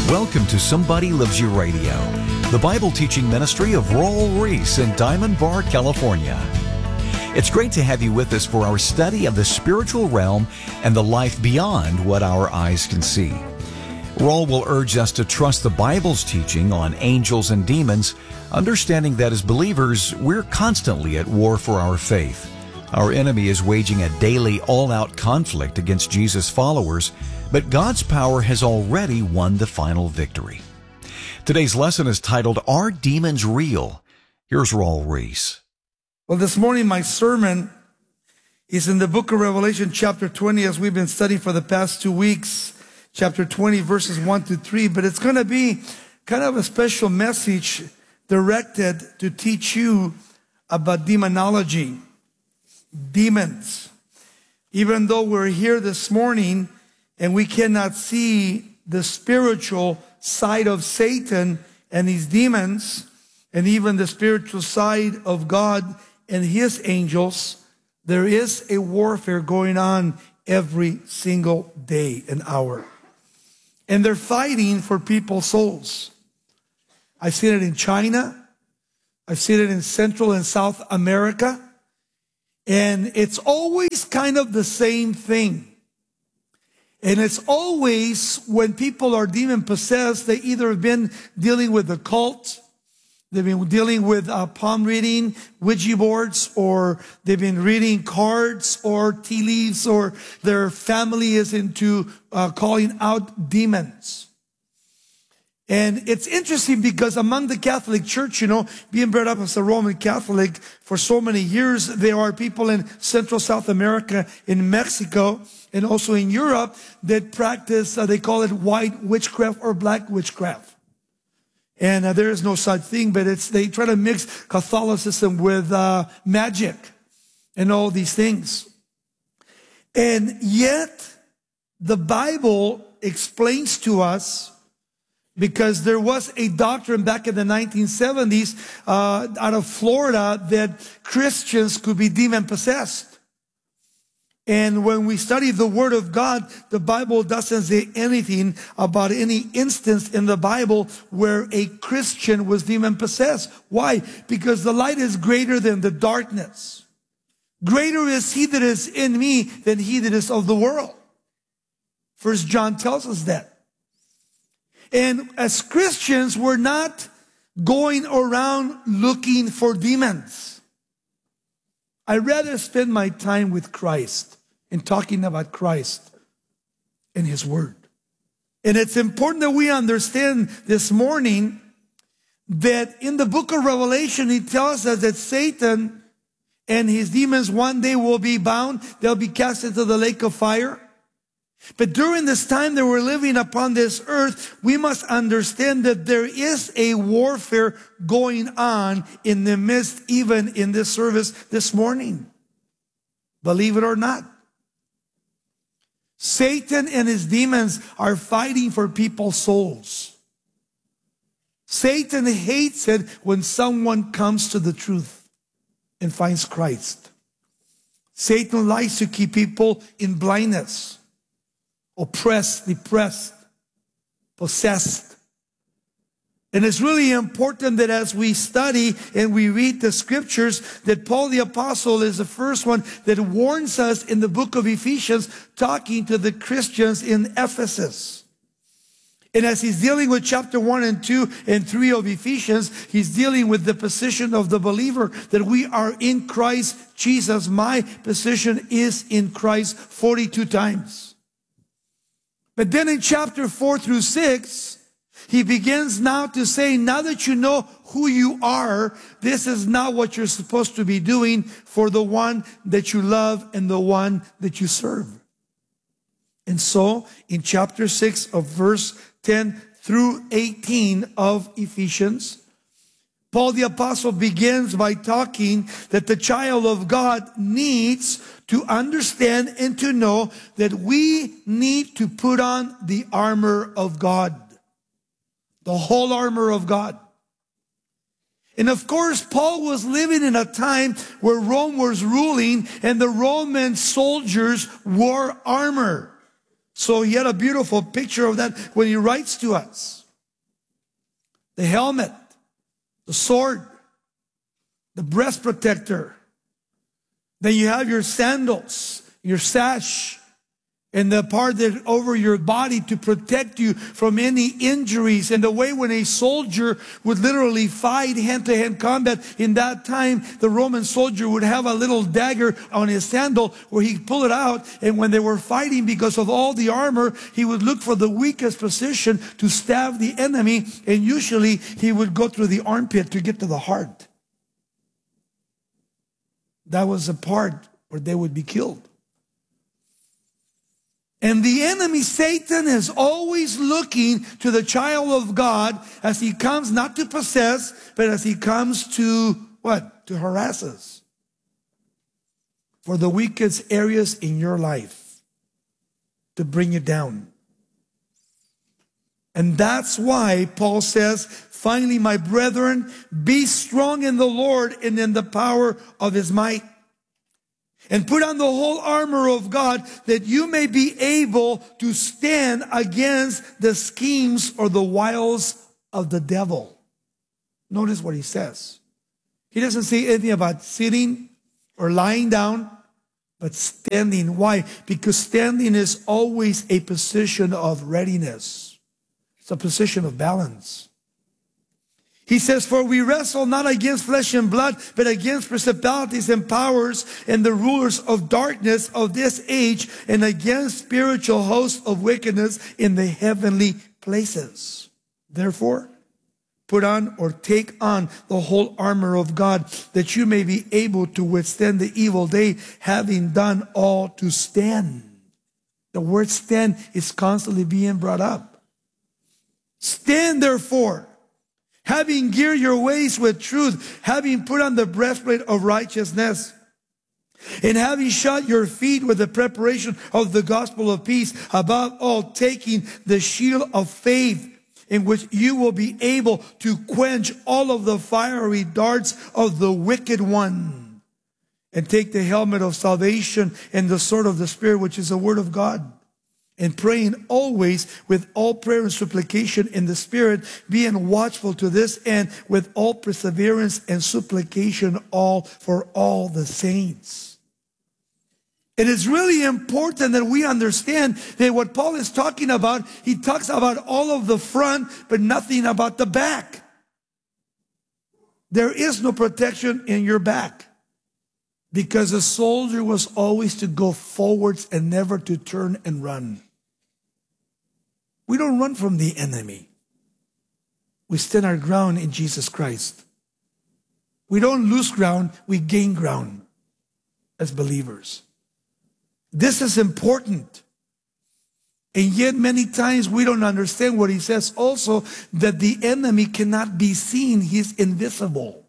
Welcome to Somebody Loves You Radio, the Bible teaching ministry of Raul Ries in Diamond Bar, California. It's great to have you with us for our study of the spiritual realm and the life beyond what our eyes can see. Raul will urge us to trust the Bible's teaching on angels and demons, understanding that as believers, we're constantly at war for our faith. Our enemy is waging a daily all-out conflict against Jesus' followers, but God's power has already won the final victory. Today's lesson is titled, Are Demons Real? Here's Raul Ries. Well, this morning my sermon is in the book of Revelation, chapter 20, as we've been studying for the past 2 weeks, chapter 20, verses 1 to 3. But it's going to be kind of a special message directed to teach you about demonology, demons. Even though we're here this morning and we cannot see the spiritual side of Satan and his demons, and even the spiritual side of God and his angels, there is a warfare going on every single day and hour. And they're fighting for people's souls. I've seen it in China. I've seen it in Central and South America. And it's always kind of the same thing. And it's always when people are demon-possessed, they either have been dealing with the cult, they've been dealing with palm reading, Ouija boards, or they've been reading cards or tea leaves, or their family is into calling out demons. And it's interesting because among the Catholic Church, being brought up as a Roman Catholic for so many years, there are people in Central South America, in Mexico, and also in Europe that practice, they call it white witchcraft or black witchcraft. And there is no such thing, but they try to mix Catholicism with magic and all these things. And yet, the Bible explains to us, because there was a doctrine back in the 1970s out of Florida that Christians could be demon-possessed. And when we study the Word of God, the Bible doesn't say anything about any instance in the Bible where a Christian was demon-possessed. Why? Because the light is greater than the darkness. Greater is He that is in me than he that is of the world. 1 John tells us that. And as Christians, we're not going around looking for demons. I'd rather spend my time with Christ and talking about Christ and His Word. And it's important that we understand this morning that in the book of Revelation, it tells us that Satan and his demons one day will be bound. They'll be cast into the lake of fire. But during this time that we're living upon this earth, we must understand that there is a warfare going on in the midst, even in this service this morning. Believe it or not. Satan and his demons are fighting for people's souls. Satan hates it when someone comes to the truth and finds Christ. Satan likes to keep people in blindness, oppressed, depressed, possessed. And it's really important that as we study and we read the scriptures, that Paul the Apostle is the first one that warns us in the book of Ephesians, talking to the Christians in Ephesus. And as he's dealing with chapter 1 and 2 and 3 of Ephesians, he's dealing with the position of the believer, that we are in Christ Jesus. My position is in Christ 42 times. But then in chapter 4 through 6, he begins now to say, now that you know who you are, this is not what you're supposed to be doing for the one that you love and the one that you serve. And so in chapter 6 of verse 10 through 18 of Ephesians, Paul the Apostle begins by talking that the child of God needs to understand and to know that we need to put on the armor of God. The whole armor of God. And of course, Paul was living in a time where Rome was ruling and the Roman soldiers wore armor. So he had a beautiful picture of that when he writes to us. The helmet, the sword, the breast protector. Then you have your sandals, your sash, and the part that over your body to protect you from any injuries. And the way when a soldier would literally fight hand-to-hand combat in that time, the Roman soldier would have a little dagger on his sandal where he'd pull it out. And when they were fighting, because of all the armor, he would look for the weakest position to stab the enemy. And usually he would go through the armpit to get to the heart. That was the part where they would be killed. And the enemy, Satan, is always looking to the child of God as he comes not to possess, but as he comes to what? To harass us. For the weakest areas in your life. To bring you down. And that's why Paul says, finally, my brethren, be strong in the Lord and in the power of his might. And put on the whole armor of God that you may be able to stand against the schemes or the wiles of the devil. Notice what he says. He doesn't say anything about sitting or lying down, but standing. Why? Because standing is always a position of readiness. It's a position of balance. He says, for we wrestle not against flesh and blood, but against principalities and powers and the rulers of darkness of this age, and against spiritual hosts of wickedness in the heavenly places. Therefore, put on or take on the whole armor of God, that you may be able to withstand the evil day, having done all to stand. The word stand is constantly being brought up. Stand therefore, having girded your waist with truth, having put on the breastplate of righteousness, and having shod your feet with the preparation of the gospel of peace, above all taking the shield of faith, in which you will be able to quench all of the fiery darts of the wicked one, and take the helmet of salvation and the sword of the Spirit, which is the word of God. And praying always with all prayer and supplication in the Spirit, being watchful to this end with all perseverance and supplication for all the saints. It is really important that we understand that what Paul is talking about, he talks about all of the front, but nothing about the back. There is no protection in your back. Because a soldier was always to go forwards and never to turn and run. We don't run from the enemy. We stand our ground in Jesus Christ. We don't lose ground, we gain ground as believers. This is important. And yet many times we don't understand what he says also, that the enemy cannot be seen. He's invisible.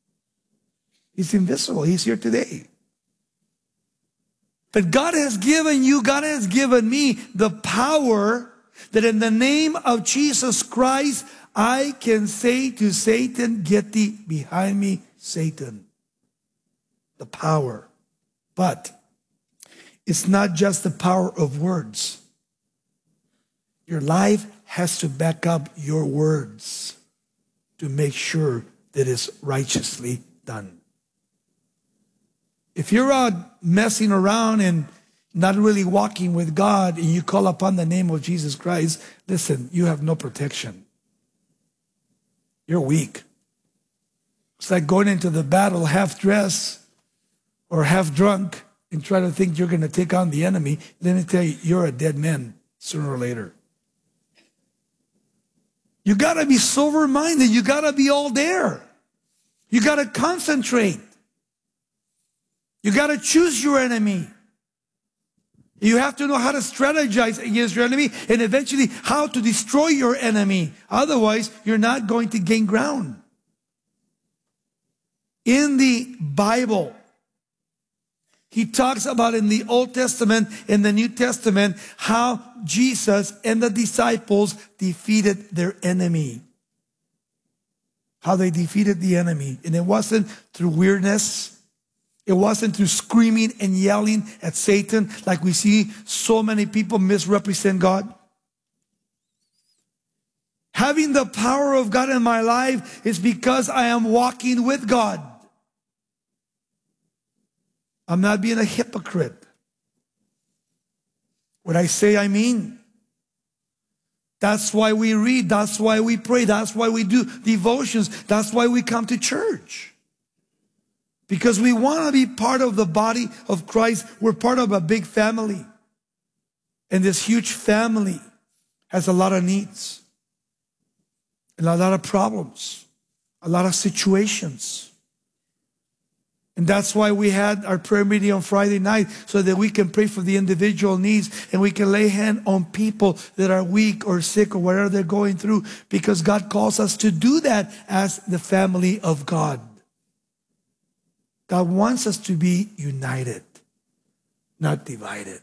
He's invisible. He's here today. But God has given you, God has given me the power that in the name of Jesus Christ, I can say to Satan, get thee behind me, Satan. The power. But it's not just the power of words. Your life has to back up your words to make sure that it's righteously done. If you're out messing around and not really walking with God, and you call upon the name of Jesus Christ, listen, you have no protection. You're weak. It's like going into the battle half dressed or half drunk and try to think you're going to take on the enemy. Let me tell you, you're a dead man sooner or later. You got to be sober-minded. You got to be all there. You got to concentrate. You got to choose your enemy. You have to know how to strategize against your enemy and eventually how to destroy your enemy. Otherwise, you're not going to gain ground. In the Bible, he talks about in the Old Testament, in the New Testament, how Jesus and the disciples defeated their enemy. How they defeated the enemy. And it wasn't through weirdness. It wasn't through screaming and yelling at Satan like we see so many people misrepresent God. Having the power of God in my life is because I am walking with God. I'm not being a hypocrite. What I say, I mean. That's why we read. That's why we pray. That's why we do devotions. That's why we come to church. Because we want to be part of the body of Christ. We're part of a big family. And this huge family has a lot of needs. And a lot of problems. A lot of situations. And that's why we had our prayer meeting on Friday night, so that we can pray for the individual needs and we can lay hand on people that are weak or sick or whatever they're going through, because God calls us to do that as the family of God. God wants us to be united, not divided.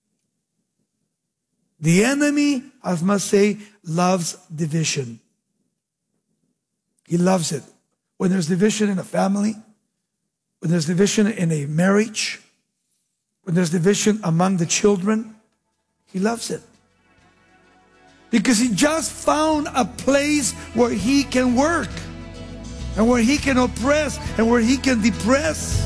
The enemy, I must say, loves division. He loves it. When there's division in a family, when there's division in a marriage, when there's division among the children, he loves it. Because he just found a place where he can work, and where he can oppress, and where he can depress.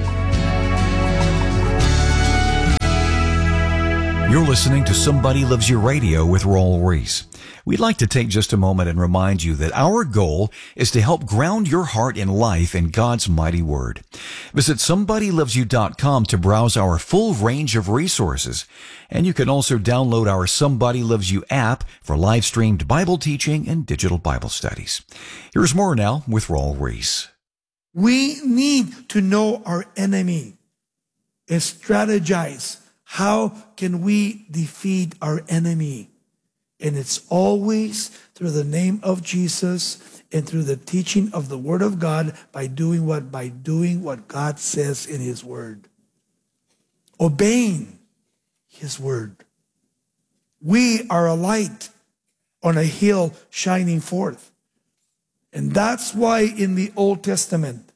You're listening to Somebody Loves You Radio with Raul Ries. We'd like to take just a moment and remind you that our goal is to help ground your heart and life in God's mighty word. Visit somebodylovesyou.com to browse our full range of resources. And you can also download our Somebody Loves You app for live-streamed Bible teaching and digital Bible studies. Here's more now with Raul Ries. We need to know our enemy and strategize. How can we defeat our enemy? And it's always through the name of Jesus and through the teaching of the Word of God. By doing what? By doing what God says in His Word. Obeying His Word. We are a light on a hill shining forth. And that's why in the Old Testament,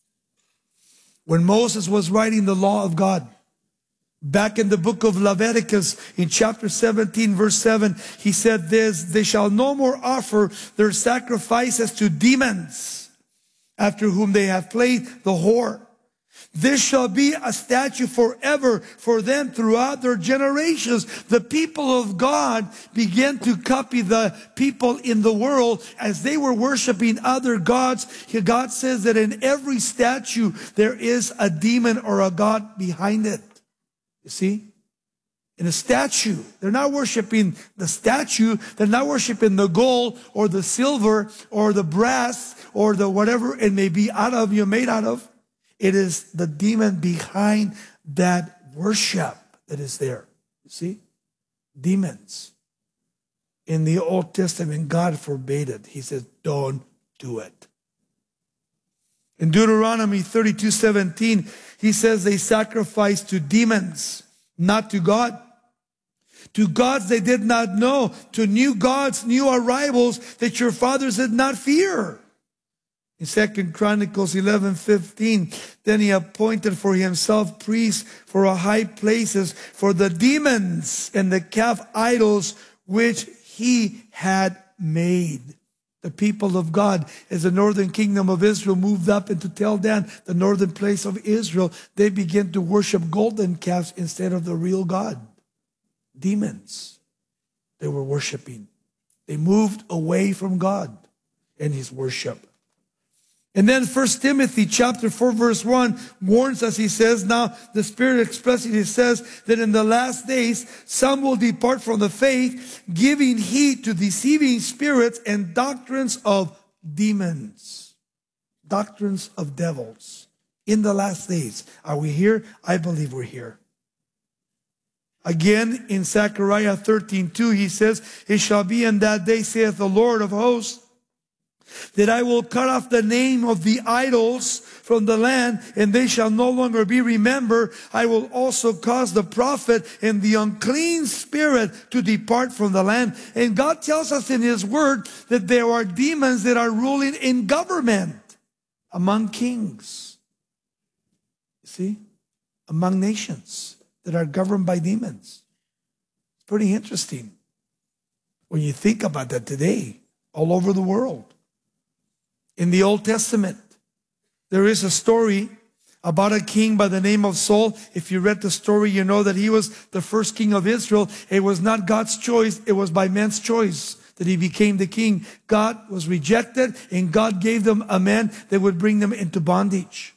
when Moses was writing the law of God, back in the book of Leviticus, in chapter 17, verse 7, he said this: they shall no more offer their sacrifices to demons, after whom they have played the whore. This shall be a statute forever for them throughout their generations. The people of God began to copy the people in the world as they were worshiping other gods. God says that in every statue there is a demon or a god behind it. You see? In a statue, they're not worshiping the statue. They're not worshiping the gold or the silver or the brass or the whatever it may be made out of. It is the demon behind that worship that is there. You see? Demons. In the Old Testament, God forbade it. He says, don't do it. In Deuteronomy 32:17, he says they sacrificed to demons, not to God. To gods they did not know, to new gods, new arrivals that your fathers did not fear. In 2 Chronicles 11:15, then he appointed for himself priests for high places for the demons and the calf idols which he had made. The people of God, as the northern kingdom of Israel moved up into Tel Dan, the northern place of Israel, they began to worship golden calves instead of the real God. Demons they were worshiping. They moved away from God and His worship. And then 1 Timothy chapter 4 verse 1 warns us, he says, now the Spirit expressing, he says that in the last days some will depart from the faith, giving heed to deceiving spirits and doctrines of demons. Doctrines of devils. In the last days. Are we here? I believe we're here. Again, in Zechariah 13:2, he says, it shall be in that day, saith the Lord of hosts, that I will cut off the name of the idols from the land, and they shall no longer be remembered. I will also cause the prophet and the unclean spirit to depart from the land. And God tells us in His Word that there are demons that are ruling in government among kings. You see? Among nations that are governed by demons. It's pretty interesting when you think about that today, all over the world. In the Old Testament, there is a story about a king by the name of Saul. If you read the story, you know that he was the first king of Israel. It was not God's choice, it was by man's choice that he became the king. God was rejected, and God gave them a man that would bring them into bondage.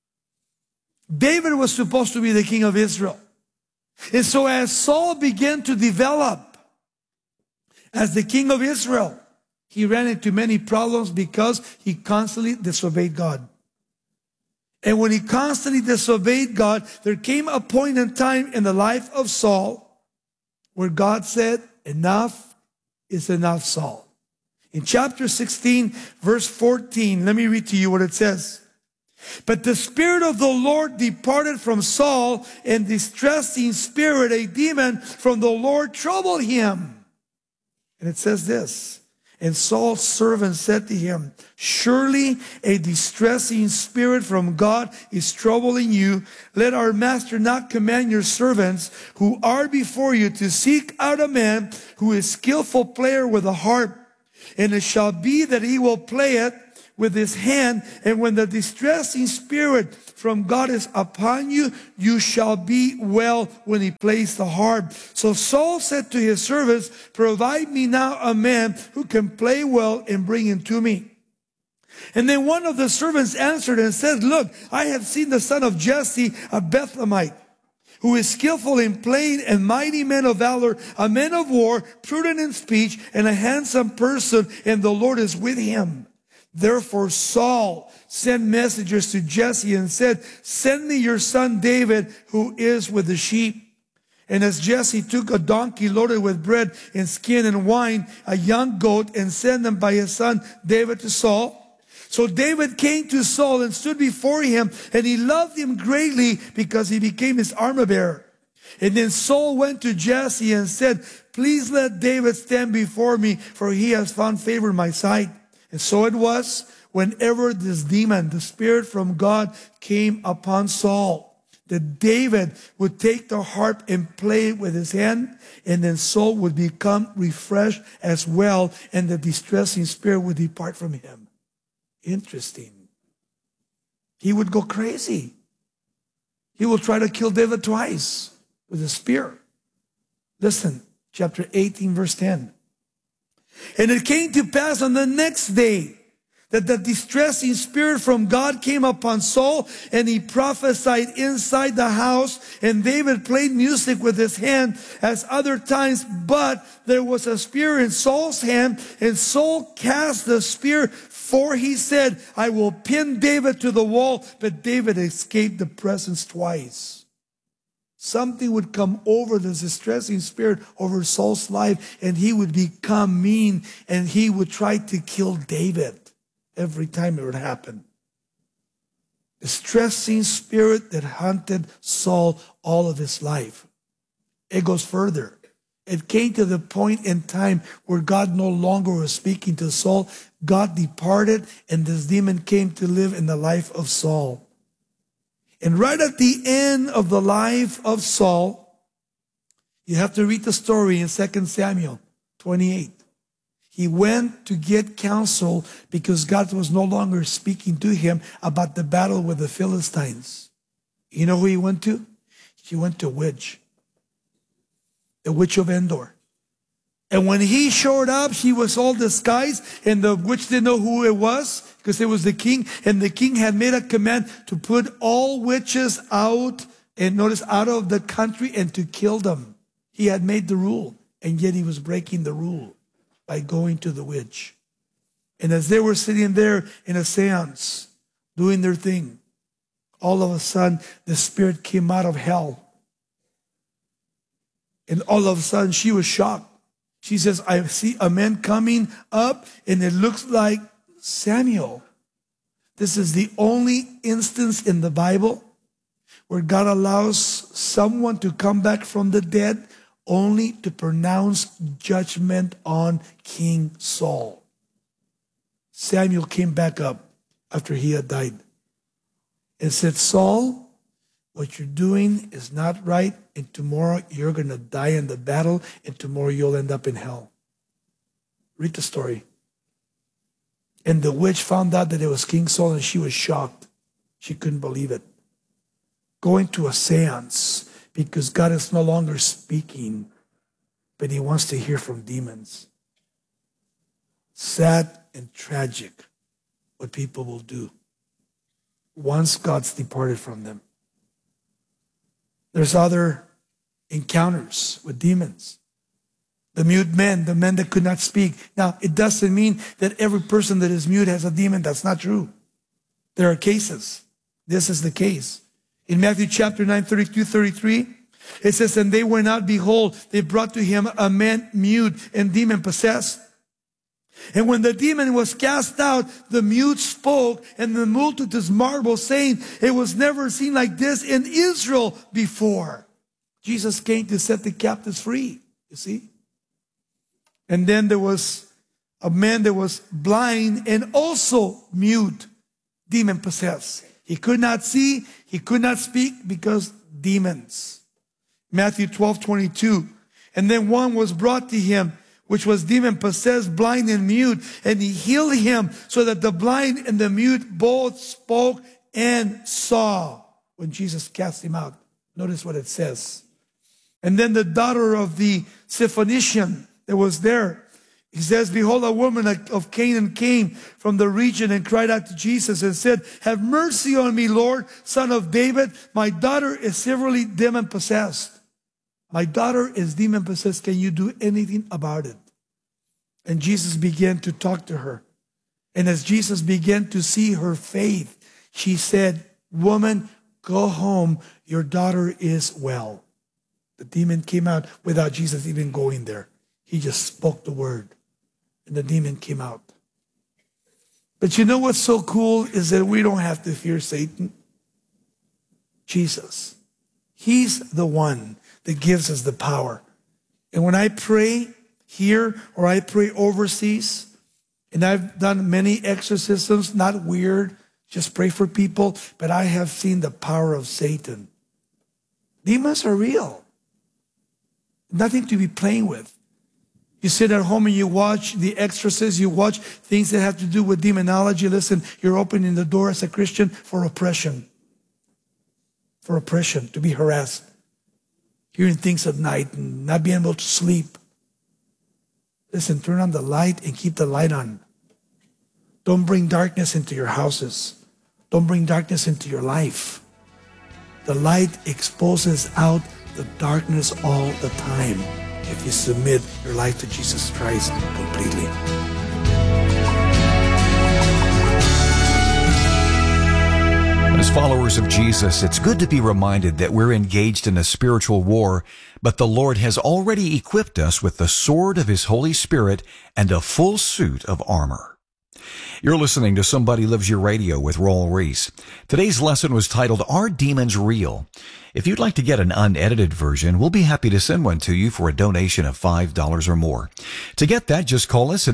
David was supposed to be the king of Israel. And so as Saul began to develop as the king of Israel, he ran into many problems because he constantly disobeyed God. And when he constantly disobeyed God, there came a point in time in the life of Saul where God said, enough is enough, Saul. In chapter 16, verse 14, let me read to you what it says. But the Spirit of the Lord departed from Saul, and distressing spirit, a demon from the Lord, troubled him. And it says this, and Saul's servant said to him, surely a distressing spirit from God is troubling you. Let our master not command your servants who are before you to seek out a man who is skillful player with a harp. And it shall be that he will play it with his hand, and when the distressing spirit from God is upon you, you shall be well when he plays the harp. So Saul said to his servants, provide me now a man who can play well and bring him to me. And then one of the servants answered and said, look, I have seen the son of Jesse, a Bethlehemite, who is skillful in playing and mighty man of valor, a man of war, prudent in speech, and a handsome person, and the Lord is with him. Therefore Saul sent messengers to Jesse and said, send me your son David, who is with the sheep. And as Jesse took a donkey loaded with bread and skin and wine, a young goat, and sent them by his son David to Saul. So David came to Saul and stood before him, and he loved him greatly because he became his armor bearer. And then Saul went to Jesse and said, please let David stand before me, for he has found favor in my sight. And so it was, whenever this demon, the spirit from God, came upon Saul, that David would take the harp and play it with his hand, and then Saul would become refreshed as well, and the distressing spirit would depart from him. Interesting. He would go crazy. He will try to kill David twice with a spear. Listen, chapter 18, verse 10. And it came to pass on the next day that the distressing spirit from God came upon Saul, and he prophesied inside the house, and David played music with his hand as other times, but there was a spear in Saul's hand, and Saul cast the spear, for he said, I will pin David to the wall. But David escaped the presence twice. Something would come over this distressing spirit over Saul's life, and he would become mean, and he would try to kill David every time it would happen. Distressing spirit that hunted Saul all of his life. It goes further. It came to the point in time where God no longer was speaking to Saul. God departed, and this demon came to live in the life of Saul. And right at the end of the life of Saul, you have to read the story in 2 Samuel 28. He went to get counsel because God was no longer speaking to him about the battle with the Philistines. You know who he went to? He went to a witch. The witch of Endor. And when he showed up, he was all disguised, and the witch didn't know who it was because it was the king. And the king had made a command to put all witches out, and notice, out of the country, and to kill them. He had made the rule, and yet he was breaking the rule by going to the witch. And as they were sitting there in a seance, doing their thing, all of a sudden, the spirit came out of hell. And all of a sudden, she was shocked. She says, I see a man coming up, and it looks like Samuel. This is the only instance in the Bible where God allows someone to come back from the dead only to pronounce judgment on King Saul. Samuel came back up after he had died and said, Saul, what you're doing is not right, and tomorrow you're going to die in the battle, and tomorrow you'll end up in hell. Read the story. And the witch found out that it was King Saul, and she was shocked. She couldn't believe it. Going to a seance because God is no longer speaking, but he wants to hear from demons. Sad and tragic what people will do once God's departed from them. There's other encounters with demons. The mute men, the men that could not speak. Now, it doesn't mean that every person that is mute has a demon. That's not true. There are cases. This is the case. In Matthew chapter 9, 32-33, it says, and they went out, behold, they brought to him a man mute and demon possessed. And when the demon was cast out, the mute spoke, and the multitudes marveled, saying, it was never seen like this in Israel before. Jesus came to set the captives free, you see. And then there was a man that was blind and also mute, demon possessed. He could not see, he could not speak because demons. Matthew 12:22. And then one was brought to him, which was demon possessed, blind and mute, and he healed him so that the blind and the mute both spoke and saw when Jesus cast him out. Notice what it says. And then the daughter of the Syrophoenician that was there, he says, behold, a woman of Canaan came from the region and cried out to Jesus and said, have mercy on me, Lord, son of David. My daughter is severely demon possessed. My daughter is demon possessed. Can you do anything about it? And Jesus began to talk to her. And as Jesus began to see her faith, she said, woman, go home. Your daughter is well. The demon came out without Jesus even going there. He just spoke the word, and the demon came out. But you know what's so cool is that we don't have to fear Satan. Jesus. He's the one that gives us the power. And when I pray here or I pray overseas, and I've done many exorcisms, not weird, just pray for people, but I have seen the power of Satan. Demons are real. Nothing to be playing with. You sit at home and you watch The Exorcist, you watch things that have to do with demonology. Listen, you're opening the door as a Christian for oppression. For oppression, to be harassed. Hearing things at night and not being able to sleep. Listen, turn on the light and keep the light on. Don't bring darkness into your houses. Don't bring darkness into your life. The light exposes out the darkness all the time if you submit your life to Jesus Christ completely. As followers of Jesus, it's good to be reminded that we're engaged in a spiritual war, but the Lord has already equipped us with the sword of His Holy Spirit and a full suit of armor. You're listening to Somebody Loves You Radio with Raul Ries. Today's lesson was titled, Are Demons Real? If you'd like to get an unedited version, we'll be happy to send one to you for a donation of $5 or more. To get that, just call us at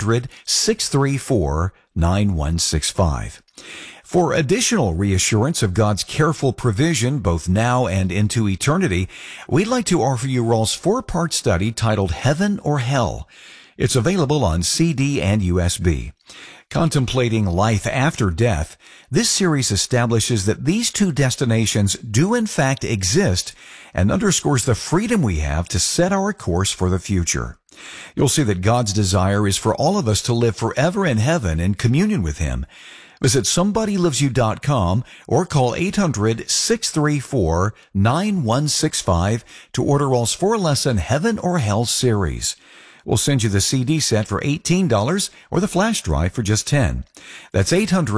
800-634-9165. For additional reassurance of God's careful provision both now and into eternity, we'd like to offer you Raul's 4-part study titled Heaven or Hell. It's available on CD and USB. Contemplating life after death, this series establishes that these two destinations do in fact exist and underscores the freedom we have to set our course for the future. You'll see that God's desire is for all of us to live forever in heaven in communion with Him. Visit SomebodyLovesYou.com or call 800-634-9165 to order Raul's 4-lesson Heaven or Hell series. We'll send you the CD set for $18 or the flash drive for just $10. That's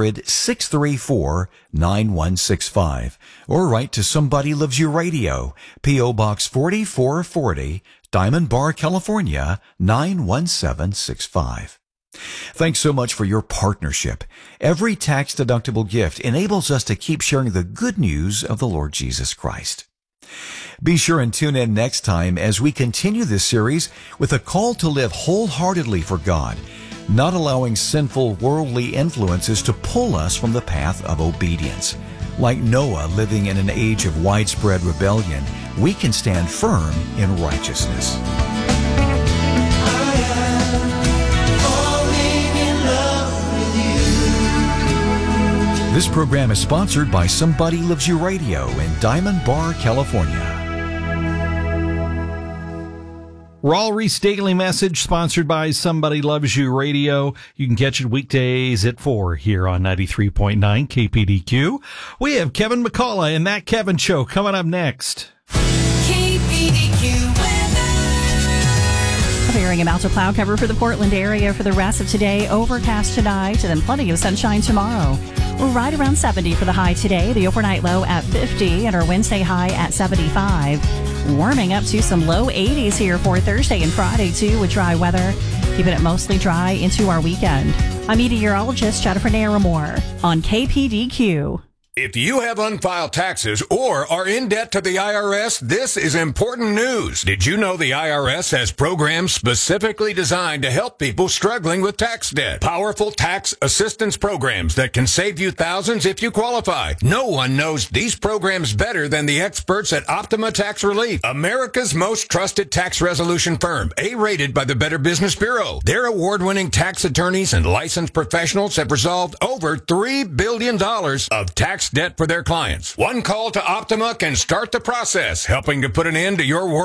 800-634-9165. Or write to Somebody Loves You Radio, P.O. Box 4440, Diamond Bar, California, 91765. Thanks so much for your partnership. Every tax-deductible gift enables us to keep sharing the good news of the Lord Jesus Christ. Be sure and tune in next time as we continue this series with a call to live wholeheartedly for God, not allowing sinful worldly influences to pull us from the path of obedience. Like Noah living in an age of widespread rebellion, we can stand firm in righteousness. This program is sponsored by Somebody Loves You Radio in Diamond Bar, California. Raul Ries Daily Message, sponsored by Somebody Loves You Radio. You can catch it weekdays at 4 here on 93.9 KPDQ. We have Kevin McCullough and That Kevin Show coming up next. KPDQ weather. Clearing amount of cloud cover for the Portland area for the rest of today. Overcast tonight and then plenty of sunshine tomorrow. We're right around 70 for the high today. The overnight low at 50 and our Wednesday high at 75. Warming up to some low 80s here for Thursday and Friday, too, with dry weather. Keeping it mostly dry into our weekend. I'm meteorologist Jennifer Naramore on KPDQ. If you have unfiled taxes or are in debt to the IRS, this is important news. Did you know the IRS has programs specifically designed to help people struggling with tax debt? Powerful tax assistance programs that can save you thousands if you qualify. No one knows these programs better than the experts at Optima Tax Relief, America's most trusted tax resolution firm, A-rated by the Better Business Bureau. Their award-winning tax attorneys and licensed professionals have resolved over $3 billion of tax debt for their clients. One call to Optima can start the process, helping to put an end to your work.